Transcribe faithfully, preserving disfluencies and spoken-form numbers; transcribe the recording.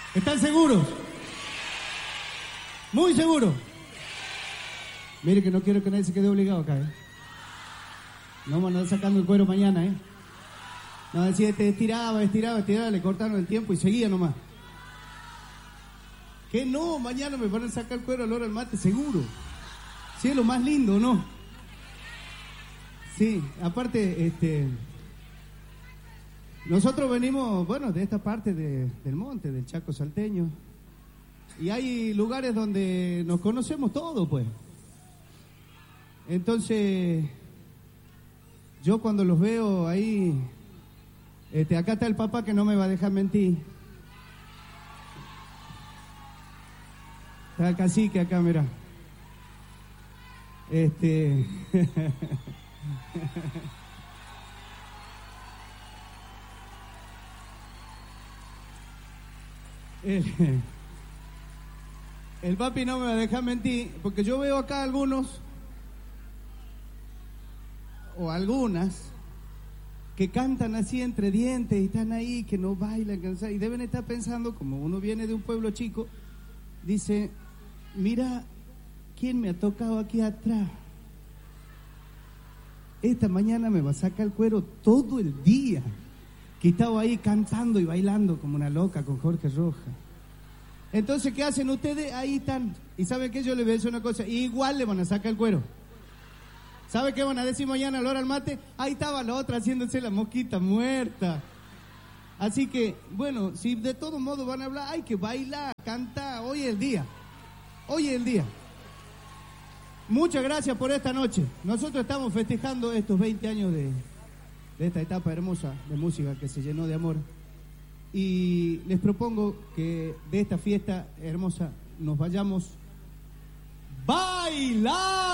¿Están seguros? Muy seguros. Mire que no quiero que nadie se quede obligado acá, ¿eh? No vamos a andar sacando el cuero mañana, ¿eh? No, decía, te estiraba, estiraba, estiraba, le cortaron el tiempo y seguía nomás. Que no, mañana me van a sacar el cuero a la hora del mate, seguro. Sí, es lo más lindo, ¿no? Sí, aparte, este... nosotros venimos, bueno, de esta parte de, del monte, del Chaco salteño. Y hay lugares donde nos conocemos todos, pues. Entonces, yo cuando los veo ahí... Este, acá está el papá que no me va a dejar mentir. Está el cacique acá, mira. Este... el, el papi no me va a dejar mentir, porque yo veo acá algunos, o algunas, que cantan así entre dientes y están ahí, que no bailan, cansan, y deben estar pensando, como uno viene de un pueblo chico, dice, mira, ¿quién me ha tocado aquí atrás? Esta mañana me va a sacar el cuero todo el día, que estaba ahí cantando y bailando como una loca con Jorge Roja. Entonces, ¿qué hacen ustedes? Ahí están. ¿Y saben qué? Yo les voy a decir una cosa, igual le van a sacar el cuero. ¿Sabe qué van a decir mañana a la hora del mate? Ahí estaba la otra haciéndose la mosquita muerta. Así que, bueno, si de todo modo van a hablar, hay que bailar, cantar, hoy es el día. Hoy es el día. Muchas gracias por esta noche. Nosotros estamos festejando estos veinte años de, de esta etapa hermosa de música que se llenó de amor. Y les propongo que de esta fiesta hermosa nos vayamos bailando.